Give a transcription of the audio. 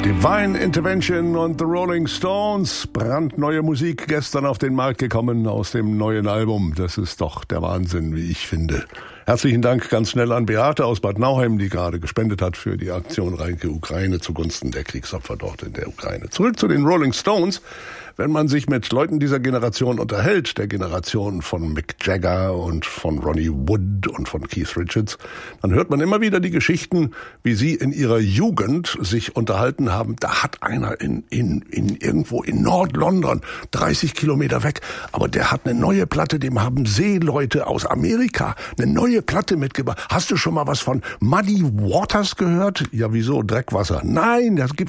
Divine Intervention und The Rolling Stones. Brandneue Musik, gestern auf den Markt gekommen aus dem neuen Album. Das ist doch der Wahnsinn, wie ich finde. Herzlichen Dank ganz schnell an Beate aus Bad Nauheim, die gerade gespendet hat für die Aktion Reinke Ukraine zugunsten der Kriegsopfer dort in der Ukraine. Zurück zu den Rolling Stones. Wenn man sich mit Leuten dieser Generation unterhält, der Generation von Mick Jagger und von Ronnie Wood und von Keith Richards, dann hört man immer wieder die Geschichten, wie sie in ihrer Jugend sich unterhalten haben. Da hat einer irgendwo in Nord-London, 30 Kilometer weg, aber der hat eine neue Platte, dem haben Seeleute aus Amerika eine neue Platte mitgebracht. Hast du schon mal was von Muddy Waters gehört? Ja, wieso? Dreckwasser. Nein, das gibt's